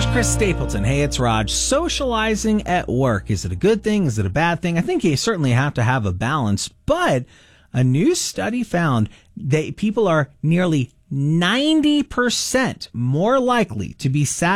Here's Chris Stapleton. Hey, it's Raj. Socializing at work. Is it a good thing? Is it a bad thing? I think you certainly have to have a balance, but a new study found that people are nearly 90% more likely to be satisfied